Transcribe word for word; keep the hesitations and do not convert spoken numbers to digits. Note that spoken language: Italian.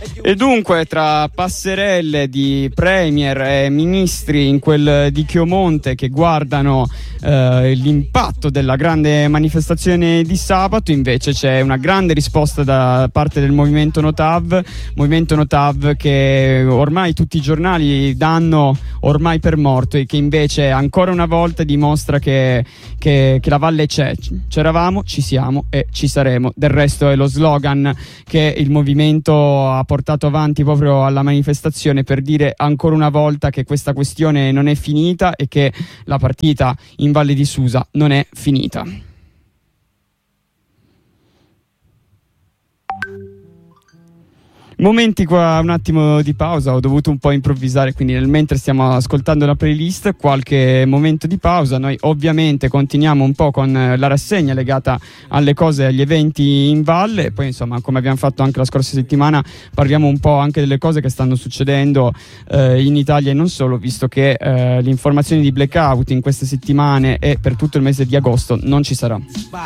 E dunque, tra passerelle di premier e ministri in quel di Chiomonte che guardano eh, l'impatto della grande manifestazione di sabato, invece c'è una grande risposta da parte del movimento Notav, movimento Notav che ormai tutti i giornali danno ormai per morto e che invece ancora una volta dimostra che, che, che la valle c'è, c'eravamo, ci siamo e ci saremo. Del resto è lo slogan che il movimento ha portato avanti proprio alla manifestazione per dire ancora una volta che questa questione non è finita e che la partita in Valle di Susa non è finita. Momenti qua, un attimo di pausa, ho dovuto un po' improvvisare, quindi nel mentre stiamo ascoltando la playlist, qualche momento di pausa. Noi ovviamente continuiamo un po' con la rassegna legata alle cose, agli eventi in valle, e poi insomma, come abbiamo fatto anche la scorsa settimana, parliamo un po' anche delle cose che stanno succedendo eh, in Italia e non solo, visto che eh, l'informazione di blackout in queste settimane e per tutto il mese di agosto non ci sarà.